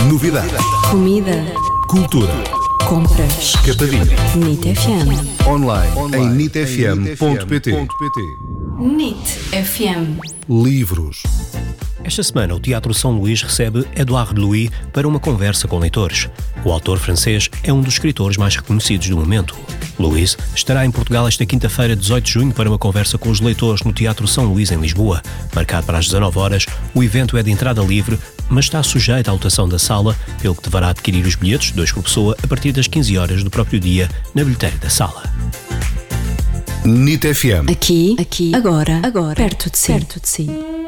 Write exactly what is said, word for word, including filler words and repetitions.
Novidades. Comida. Cultura. Compras. Capadinha. Nit F M. Online, Online. em nit f m ponto p t. Nit F M. Livros. Esta semana, o Teatro São Luís recebe Édouard Louis para uma conversa com leitores. O autor francês é um dos escritores mais reconhecidos do momento. Louis estará em Portugal esta quinta-feira, dezoito de junho, para uma conversa com os leitores no Teatro São Luís, em Lisboa. Marcado para as dezanove horas, o evento é de entrada livre, mas está sujeito à lotação da sala, pelo que deverá adquirir os bilhetes, dois por pessoa, a partir das quinze horas do próprio dia, na bilheteira da sala. Nit F M. Aqui, aqui, agora, agora, perto de si. Perto de si.